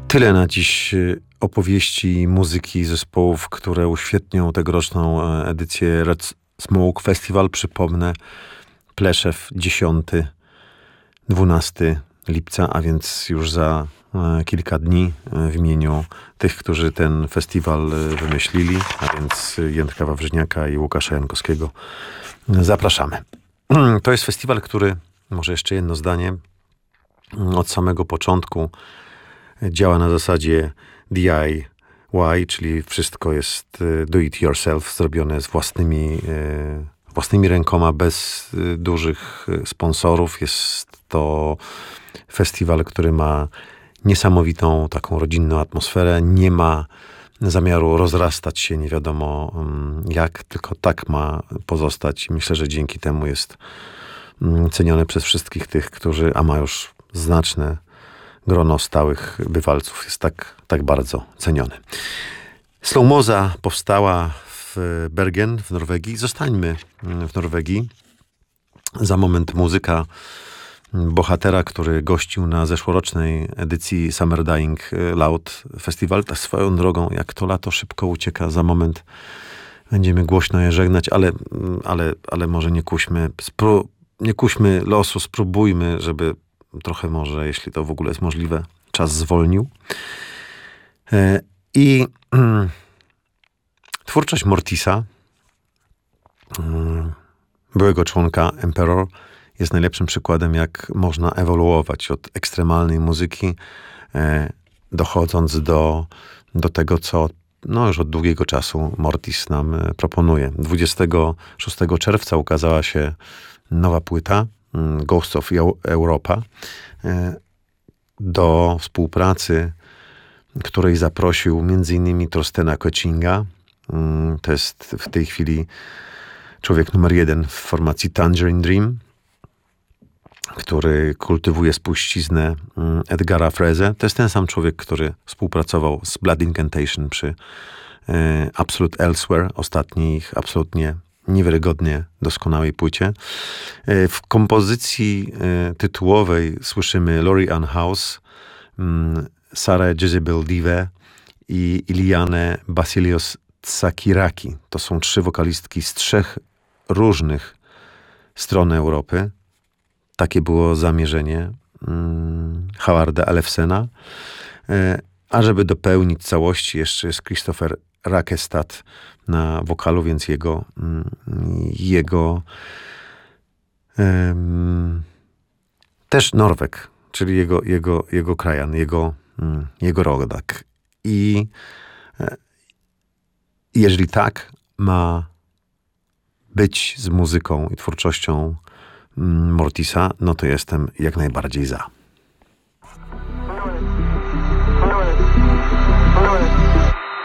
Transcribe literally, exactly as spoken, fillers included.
Tyle na dziś opowieści i muzyki zespołów, które uświetnią tegoroczną edycję Red Smoke Festival. Przypomnę, Pleszew dziesiątego dwunastego lipca, a więc już za kilka dni w imieniu tych, którzy ten festiwal wymyślili, a więc Jędrka Wawrzyniaka i Łukasza Jankowskiego. Zapraszamy. To jest festiwal, który, może jeszcze jedno zdanie, od samego początku działa na zasadzie D I Y, czyli wszystko jest do it yourself, zrobione z własnymi, własnymi rękoma, bez dużych sponsorów. Jest to festiwal, który ma niesamowitą taką rodzinną atmosferę. Nie ma zamiaru rozrastać się nie wiadomo jak, tylko tak ma pozostać. Myślę, że dzięki temu jest ceniony przez wszystkich tych, którzy, a ma już znaczne grono stałych bywalców, jest tak, tak bardzo ceniony. Slowmoza powstała w Bergen w Norwegii. Zostańmy w Norwegii. Za moment muzyka bohatera, który gościł na zeszłorocznej edycji Summer Dying Loud Festival. Tak swoją drogą, jak to lato szybko ucieka, za moment będziemy głośno je żegnać, ale, ale, ale może nie kuśmy, spró- nie kuśmy losu, spróbujmy, żeby trochę może, jeśli to w ogóle jest możliwe, czas zwolnił. I twórczość Mortisa, byłego członka Emperor, jest najlepszym przykładem, jak można ewoluować od ekstremalnej muzyki, dochodząc do, do tego, co no już od długiego czasu Mortis nam proponuje. dwudziestego szóstego czerwca ukazała się nowa płyta Ghosts of Europa, do współpracy której zaprosił między innymi Torstena Koechinga. To jest w tej chwili człowiek numer jeden w formacji Tangerine Dream, który kultywuje spuściznę Edgara Freze. To jest ten sam człowiek, który współpracował z Blood Incantation przy Absolute Elsewhere, ostatniej ich absolutnie niewiarygodnie doskonałej płycie. W kompozycji tytułowej słyszymy Laurie Ann House, Sarah Jezebel Dive i Iliane Basilios Tsakiraki. To są trzy wokalistki z trzech różnych stron Europy. Takie było zamierzenie hmm, Howarda Elefsena. A żeby dopełnić całości, jeszcze jest Christopher Rakestad na wokalu, więc jego jego um, też Norweg, czyli jego, jego, jego krajan, jego, jego rodak. I jeżeli tak ma być z muzyką i twórczością Mortisa, no to jestem jak najbardziej za.